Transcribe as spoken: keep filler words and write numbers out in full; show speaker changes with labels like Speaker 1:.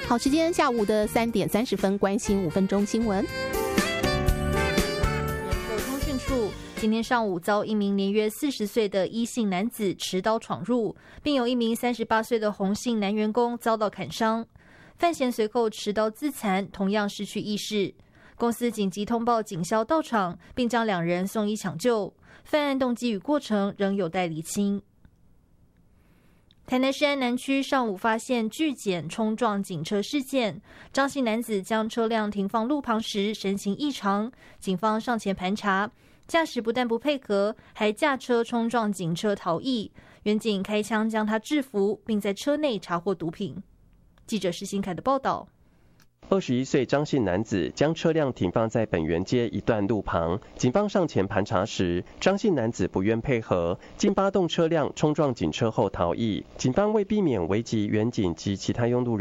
Speaker 1: 好，时间下午的三点三十分，关心五分钟新闻。
Speaker 2: 人口通讯处今天上午遭一名年约四十岁的伊姓男子持刀闯入，并有一名三十八岁的洪姓男员工遭到砍伤。范闲随后持刀自残，同样失去意识。公司紧急通报警消到场，并将两人送医抢救。犯案动机与过程仍有待厘清。台南市安南区上午发现拒检冲撞警车事件，张姓男子将车辆停放路旁时神情异常，警方上前盘查，驾驶不但不配合，还驾车冲撞警车逃逸，员警开枪将他制服，并在车内查获毒品。记者施新凯的报道。
Speaker 3: 二十一岁张姓男子将车辆停放在本源街一段路旁，警方上前盘查时，张姓男子不愿配合，竟发动车辆冲撞警车后逃逸。警方为避免危及员警及其他用路人